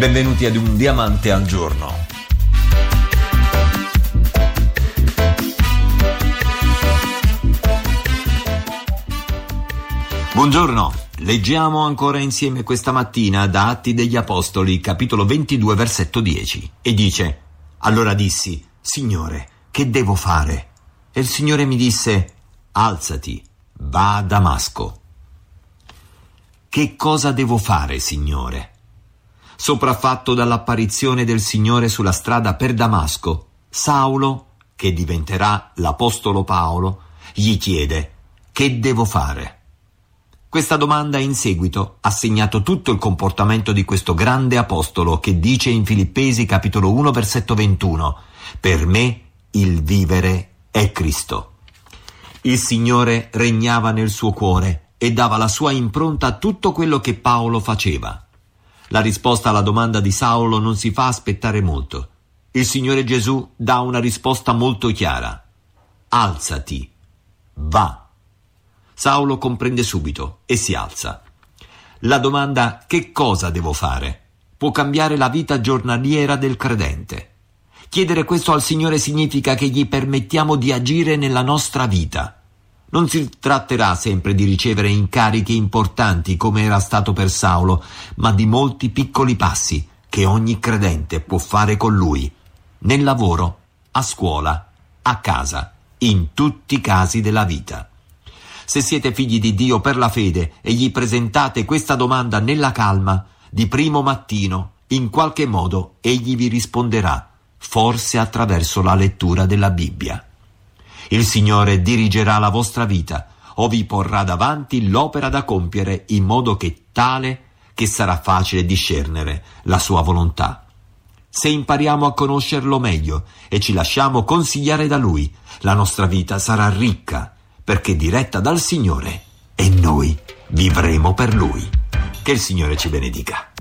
Benvenuti ad Un Diamante al Giorno. Buongiorno, leggiamo ancora insieme questa mattina da Atti degli Apostoli, capitolo 22, versetto 10, e dice: «Allora dissi, Signore, che devo fare? E il Signore mi disse, alzati, va a Damasco». Che cosa devo fare, Signore? Sopraffatto dall'apparizione del Signore sulla strada per Damasco, Saulo, che diventerà l'Apostolo Paolo, gli chiede: che devo fare? Questa domanda in seguito ha segnato tutto il comportamento di questo grande apostolo che dice in Filippesi capitolo 1 versetto 21: «Per me il vivere è Cristo». Il Signore regnava nel suo cuore e dava la sua impronta a tutto quello che Paolo faceva. La risposta alla domanda di Saulo non si fa aspettare molto. Il Signore Gesù dà una risposta molto chiara: alzati, va. Saulo comprende subito e si alza. La domanda «che cosa devo fare?» può cambiare la vita giornaliera del credente. Chiedere questo al Signore significa che gli permettiamo di agire nella nostra vita. Non si tratterà sempre di ricevere incarichi importanti come era stato per Saulo, ma di molti piccoli passi che ogni credente può fare con lui, nel lavoro, a scuola, a casa, in tutti i casi della vita. Se siete figli di Dio per la fede e gli presentate questa domanda nella calma, di primo mattino, in qualche modo egli vi risponderà, forse attraverso la lettura della Bibbia. Il Signore dirigerà la vostra vita o vi porrà davanti l'opera da compiere in modo tale che sarà facile discernere la sua volontà. Se impariamo a conoscerlo meglio e ci lasciamo consigliare da Lui, la nostra vita sarà ricca, perché diretta dal Signore, e noi vivremo per Lui. Che il Signore ci benedica.